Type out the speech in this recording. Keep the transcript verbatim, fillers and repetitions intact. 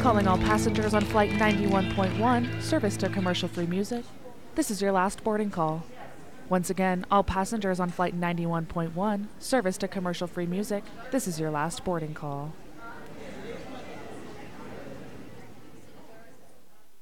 Calling all passengers on Flight ninety-one point one, service to commercial-free music. This is your last boarding call. Once again, all passengers on Flight ninety-one point one, service to commercial-free music. This is your last boarding call.